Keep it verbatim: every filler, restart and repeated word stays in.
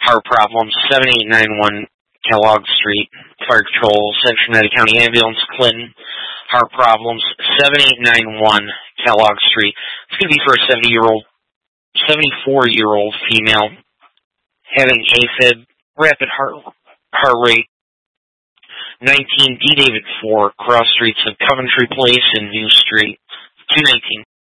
Heart problems, seven eight nine one Kellogg Street. Fire Control, Cincinnati County Ambulance, Clinton. Heart problems, seven eight nine one Kellogg Street. It's going to be for a seventy-year-old, seventy-four-year-old female having AFib, rapid heart heart rate. nineteen D David four, cross streets of Coventry Place and New Street. two nineteen.